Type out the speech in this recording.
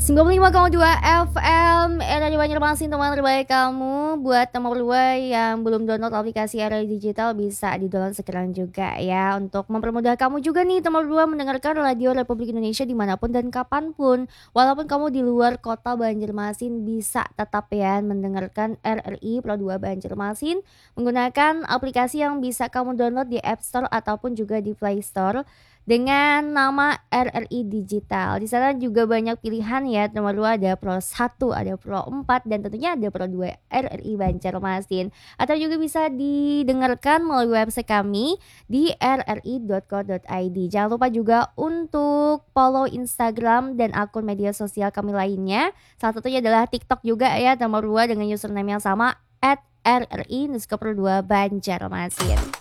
95,2 FM Radio Banjarmasin, teman terbaik kamu. Buat teman berdua yang belum download aplikasi Radio Digital, bisa di-download sekarang juga ya, untuk mempermudah kamu juga nih teman berdua mendengarkan Radio Republik Indonesia dimanapun dan kapanpun. Walaupun kamu di luar kota Banjarmasin, bisa tetap ya mendengarkan RRI Pro 2 Banjarmasin menggunakan aplikasi yang bisa kamu download di App Store ataupun juga di Play Store dengan nama RRI Digital. Di sana juga banyak pilihan ya, nomor 2 ada Pro 1, ada Pro 4, dan tentunya ada Pro 2 RRI Banjarmasin. Atau juga bisa didengarkan melalui website kami di rri.co.id. Jangan lupa juga untuk follow Instagram dan akun media sosial kami lainnya. Salah satunya adalah TikTok juga ya, nomor 2 dengan username yang sama @RRI_Pro 2 Banjarmasin.